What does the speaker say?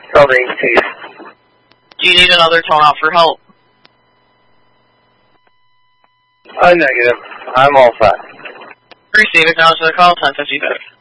Building, please. Do you need another tone out for help? Negative. I'm all set. Receive, acknowledge the call, 1055.